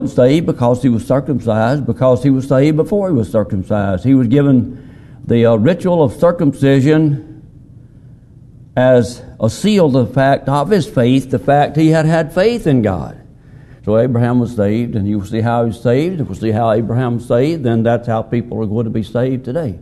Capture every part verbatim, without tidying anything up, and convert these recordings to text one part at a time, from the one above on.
saved because he was circumcised, because he was saved before he was circumcised. He was given the uh, ritual of circumcision as a seal to the fact of his faith, the fact he had had faith in God. So Abraham was saved, and you will see how he was saved. If we see how Abraham was saved, then that's how people are going to be saved today.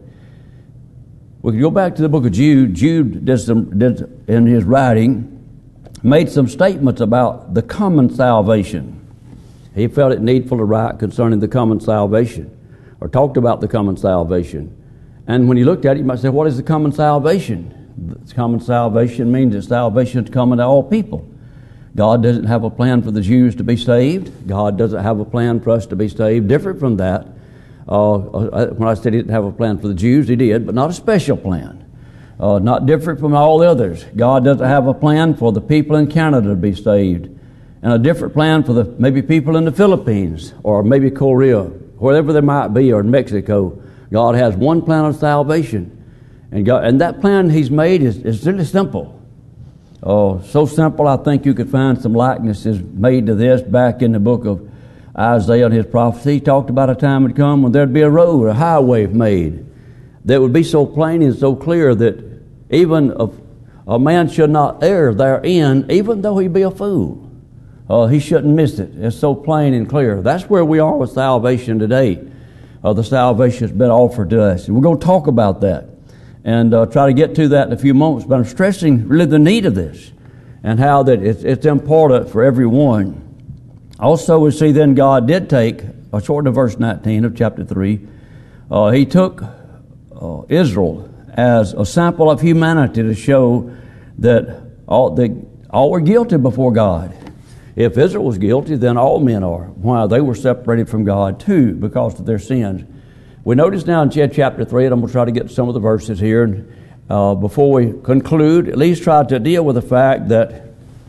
We can go back to the book of Jude. Jude did, some, did in his writing, made some statements about the common salvation. He felt it needful to write concerning the common salvation, or talked about the common salvation. And when you looked at it, you might say, what is the common salvation? The common salvation means that salvation is common to all people. God doesn't have a plan for the Jews to be saved. God doesn't have a plan for us to be saved. Different from that, uh, when I said he didn't have a plan for the Jews, he did, but not a special plan. Uh, not different from all the others. God doesn't have a plan for the people in Canada to be saved, and a different plan for the maybe people in the Philippines, or maybe Korea, wherever they might be, or in Mexico. God has one plan of salvation. And God, and that plan he's made is, is really simple. Oh, so simple, I think you could find some likenesses made to this back in the book of Isaiah and his prophecy. He talked about a time would come when there'd be a road, a highway made, that would be so plain and so clear that even a, a man should not err therein, even though he be a fool. Uh, he shouldn't miss it. It's so plain and clear. That's where we are with salvation today. Uh, the salvation has been offered to us. And we're going to talk about that and uh, try to get to that in a few moments. But I'm stressing really the need of this and how that it's, it's important for everyone. Also, we see then God did take, according to verse nineteen of chapter three, uh, he took uh, Israel as a sample of humanity to show that all, the, all were guilty before God. If Israel was guilty, then all men are. Why? They were separated from God too because of their sins. We notice now in chapter three, and I'm going to try to get to some of the verses here, and uh, before we conclude, at least try to deal with the fact that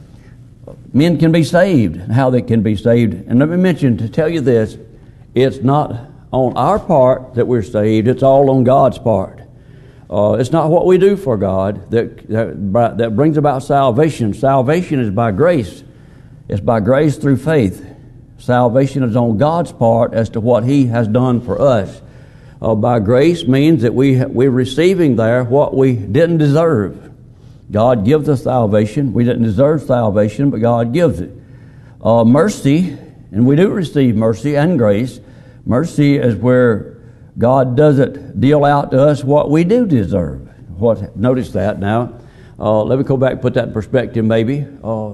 men can be saved, and how they can be saved. And let me mention, to tell you this, it's not on our part that we're saved, it's all on God's part. Uh, it's not what we do for God that, that, that brings about salvation. Salvation is by grace. It's by grace through faith. Salvation is on God's part as to what He has done for us. Uh, by grace means that we, we're receiving there what we didn't deserve. God gives us salvation. We didn't deserve salvation, but God gives it. Uh, mercy, and we do receive mercy and grace. Mercy is where God doesn't deal out to us what we do deserve. What? Notice that now. Uh, let me go back and put that in perspective maybe. Uh,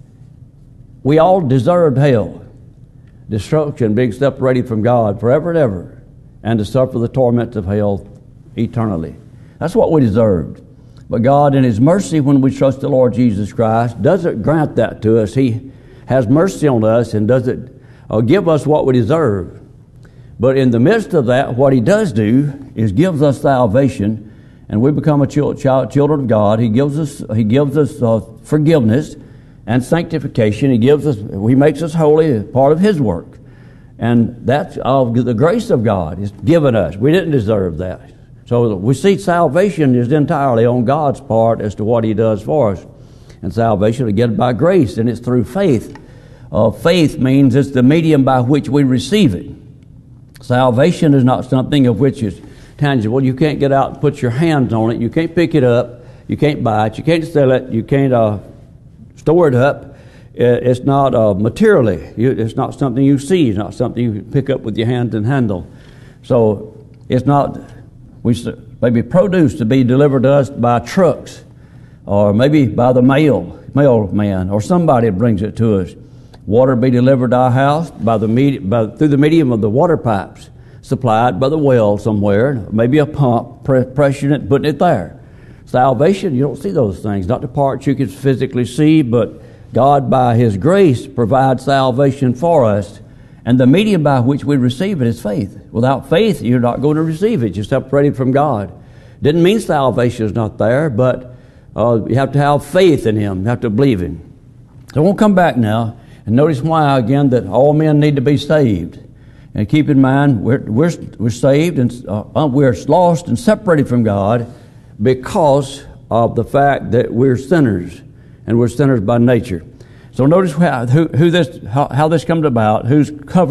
we all deserved hell, destruction, being separated from God forever and ever, and to suffer the torments of hell eternally. That's what we deserved. But God, in His mercy, when we trust the Lord Jesus Christ, doesn't grant that to us. He has mercy on us and doesn't uh, give us what we deserve. But in the midst of that, what He does do is gives us salvation, and we become a child, child, children of God. He gives us He gives us uh, forgiveness and sanctification. He gives us He makes us holy as part of His work, and that's of the grace of God is given us. We didn't deserve that. So we see salvation is entirely on God's part as to what He does for us. And salvation is given by grace, and it's through faith. Uh, faith means it's the medium by which we receive it. Salvation is not something of which is tangible. You can't get out and put your hands on it. You can't pick it up. You can't buy it. You can't sell it. You can't uh, store it up. It's not uh, materially. It's not something you see. It's not something you pick up with your hands and handle. So it's not... We maybe produce to be delivered to us by trucks, or maybe by the mail, mailman, or somebody brings it to us. Water be delivered to our house by the med- by, through the medium of the water pipes supplied by the well somewhere, maybe a pump pre- pressuring it, putting it there. Salvation, you don't see those things, not the parts you can physically see, but God by His grace provides salvation for us. And the medium by which we receive it is faith. Without faith, you're not going to receive it. You're separated from God. Didn't mean salvation is not there, but uh, you have to have faith in Him. You have to believe Him. So we'll come back now and notice why, again, that all men need to be saved. And keep in mind, we're, we're, we're saved and uh, we're lost and separated from God because of the fact that we're sinners, and we're sinners by nature. So notice how, who, who this, how, how this comes about, who's covered